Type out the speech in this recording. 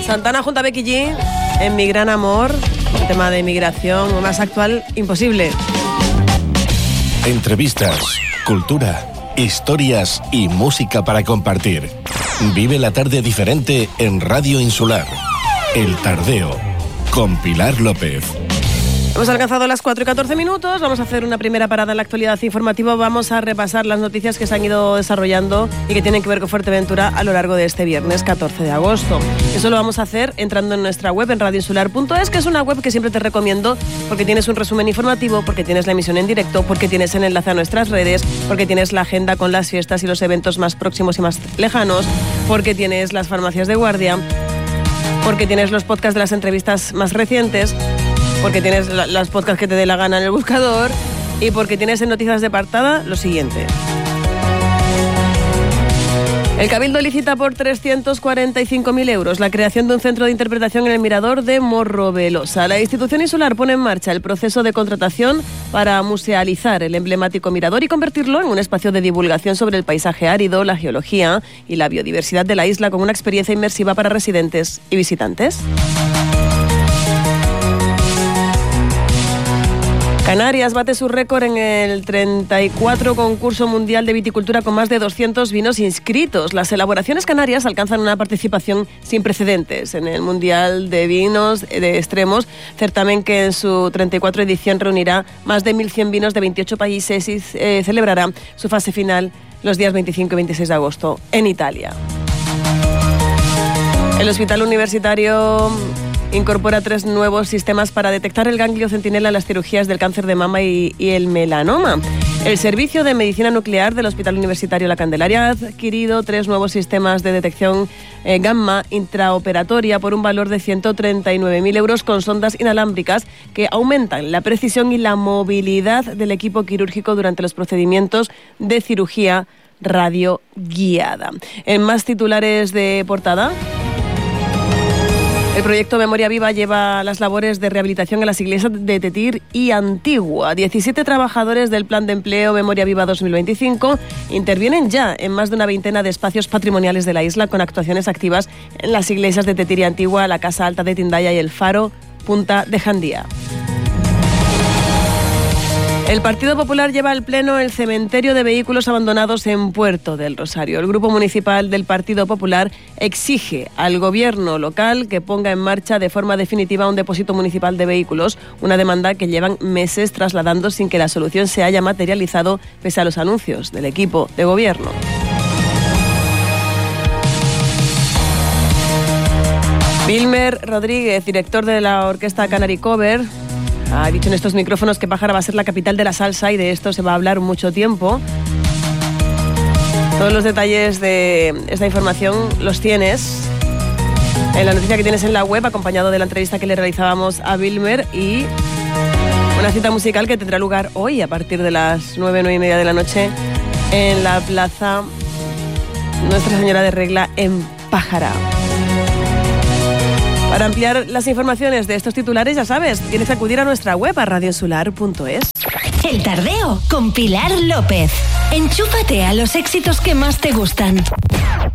Santana junto a Becky G en Mi Gran Amor, un tema de inmigración más actual imposible. Entrevistas, cultura, historias y música para compartir. Vive la tarde diferente en Radio Insular. El Tardeo, con Pilar López. Hemos alcanzado las 4:14. Vamos a hacer una primera parada en la actualidad informativa. Vamos a repasar las noticias que se han ido desarrollando y que tienen que ver con Fuerteventura a lo largo de este viernes 14 de agosto. Eso lo vamos a hacer entrando en nuestra web en radioinsular.es, que es una web que siempre te recomiendo porque tienes un resumen informativo, porque tienes la emisión en directo, porque tienes el enlace a nuestras redes, porque tienes la agenda con las fiestas y los eventos más próximos y más lejanos, porque tienes las farmacias de guardia, porque tienes los podcasts de las entrevistas más recientes, porque tienes las podcasts que te dé la gana en el buscador y porque tienes en noticias de portada lo siguiente. El Cabildo licita por 345.000 euros la creación de un centro de interpretación en el Mirador de Morrovelosa. La institución insular pone en marcha el proceso de contratación para musealizar el emblemático mirador y convertirlo en un espacio de divulgación sobre el paisaje árido, la geología y la biodiversidad de la isla, con una experiencia inmersiva para residentes y visitantes. Canarias bate su récord en el 34 concurso mundial de viticultura con más de 200 vinos inscritos. Las elaboraciones canarias alcanzan una participación sin precedentes en el Mundial de Vinos de Extremos, certamen que en su 34 edición reunirá más de 1.100 vinos de 28 países y celebrará su fase final los días 25 y 26 de agosto en Italia. El Hospital Universitario incorpora 3 nuevos sistemas para detectar el ganglio centinela en las cirugías del cáncer de mama y el melanoma. El Servicio de Medicina Nuclear del Hospital Universitario La Candelaria ha adquirido 3 nuevos sistemas de detección gamma intraoperatoria por un valor de 139.000 euros con sondas inalámbricas que aumentan la precisión y la movilidad del equipo quirúrgico durante los procedimientos de cirugía radioguiada. En más titulares de portada, el proyecto Memoria Viva lleva las labores de rehabilitación en las iglesias de Tetir y Antigua. 17 trabajadores del Plan de Empleo Memoria Viva 2025 intervienen ya en más de una veintena de espacios patrimoniales de la isla, con actuaciones activas en las iglesias de Tetir y Antigua, la Casa Alta de Tindaya y el Faro Punta de Jandía. El Partido Popular lleva al Pleno el cementerio de vehículos abandonados en Puerto del Rosario. El Grupo Municipal del Partido Popular exige al Gobierno local que ponga en marcha de forma definitiva un depósito municipal de vehículos, una demanda que llevan meses trasladando sin que la solución se haya materializado pese a los anuncios del equipo de Gobierno. Wilmer Rodríguez, director de la orquesta Canary Cover, ha dicho en estos micrófonos que Pájara va a ser la capital de la salsa y de esto se va a hablar mucho tiempo. Todos los detalles de esta información los tienes en la noticia que tienes en la web, acompañado de la entrevista que le realizábamos a Wilmer y una cita musical que tendrá lugar hoy a partir de las 9:30 de la noche en la plaza Nuestra Señora de Regla en Pájara. Para ampliar las informaciones de estos titulares, ya sabes, tienes que acudir a nuestra web, a radioinsular.es. El Tardeo con Pilar López. Enchúfate a los éxitos que más te gustan.